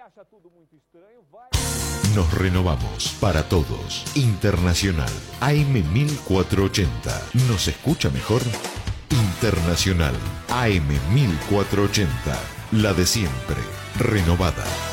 Nos renovamos para todos. Internacional AM 1480. ¿Nos escucha mejor? Internacional AM 1480. La de siempre. Renovada.